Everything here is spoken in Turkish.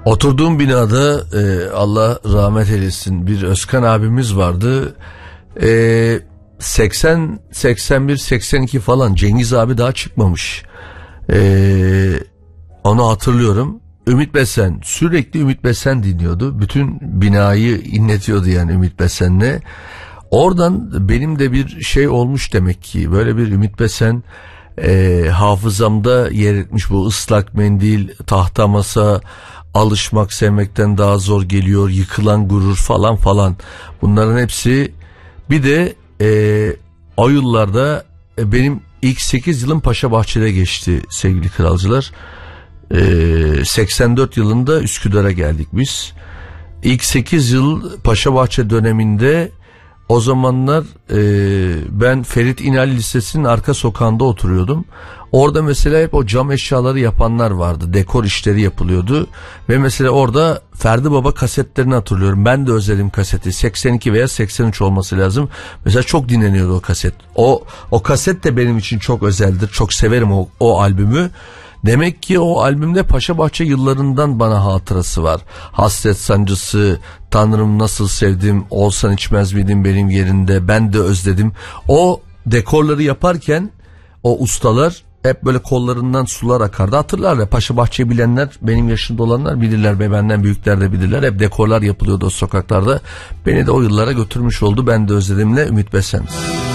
Oturduğum binada Allah rahmet eylesin bir Özkan abimiz vardı. 80, 81, 82 falan, Cengiz abi daha çıkmamış. Onu hatırlıyorum. Ümit Besen, sürekli Ümit Besen dinliyordu. Bütün binayı inletiyordu yani Ümit Besen'le. Oradan benim de bir şey olmuş demek ki. Böyle bir Ümit Besen hafızamda yer etmiş. Bu ıslak mendil, tahta masa, alışmak sevmekten daha zor geliyor, yıkılan gurur falan falan. Bunların hepsi. Bir de o yıllarda benim ilk 8 yılım Paşabahçe'de geçti sevgili kralcılar. 84 yılında Üsküdar'a geldik biz. İlk 8 yıl Paşabahçe döneminde, o zamanlar ben Ferit İnal Lisesi'nin arka sokağında oturuyordum. Orada mesela hep o cam eşyaları yapanlar vardı. Dekor işleri yapılıyordu. Ve mesela orada Ferdi Baba kasetlerini hatırlıyorum. Ben de özledim kaseti. 82 veya 83 olması lazım. Mesela çok dinleniyordu o kaset. O kaset de benim için çok özeldir. Çok severim o albümü. Demek ki o albümde Paşabahçe yıllarından bana hatırası var. Hasret Sancısı, Tanrım Nasıl Sevdim, Olsan İçmez Miydin Benim Yerinde, Ben de Özledim. O dekorları yaparken o ustalar hep böyle kollarından sular akardı. Hatırlar ya, Paşabahçe'yi bilenler, benim yaşında olanlar bilirler ve benden büyükler de bilirler. Hep dekorlar yapılıyordu o sokaklarda. Beni de o yıllara götürmüş oldu. Ben de Özledim'le Ümit Besen.